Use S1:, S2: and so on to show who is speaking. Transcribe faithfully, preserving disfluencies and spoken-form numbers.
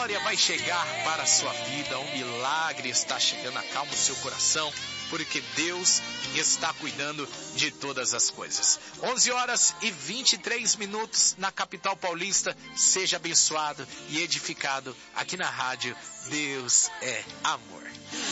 S1: vitória vai chegar para a sua vida, um milagre está chegando, acalma o seu coração, porque Deus está cuidando de todas as coisas. onze horas e vinte e três minutos na capital paulista. Seja abençoado e edificado aqui na rádio Deus é Amor.